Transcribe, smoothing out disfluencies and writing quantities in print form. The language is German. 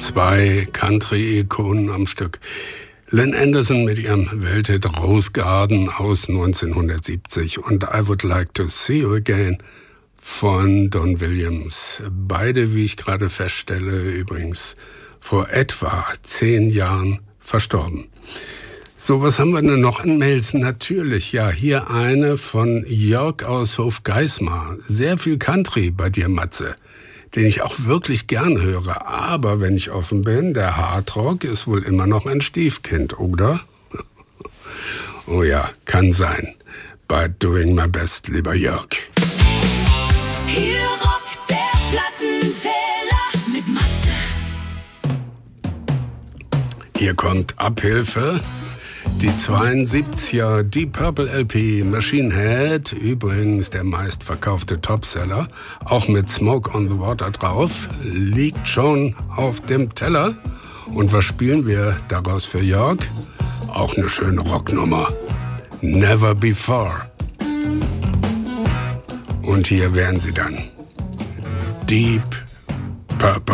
Zwei Country-Ikonen am Stück. Lynn Anderson mit ihrem Welthit Rose Garden aus 1970 und I Would Like to See You Again von Don Williams. Beide, wie ich gerade feststelle, übrigens vor etwa 10 Jahren verstorben. So, was haben wir denn noch an Mails? Natürlich, ja, hier eine von Jörg aus Hofgeismar. Sehr viel Country bei dir, Matze, den ich auch wirklich gern höre. Aber wenn ich offen bin, der Hardrock ist wohl immer noch ein Stiefkind, oder? Oh ja, kann sein. But doing my best, lieber Jörg. Hier rockt der Plattenteller mit Matze. Hier kommt Abhilfe. Die 72er Deep Purple LP Machine Head, übrigens der meistverkaufte Topseller, auch mit Smoke on the Water drauf, liegt schon auf dem Teller. Und was spielen wir daraus für Jörg? Auch eine schöne Rocknummer. Never Before. Und hier wären sie dann. Deep Purple.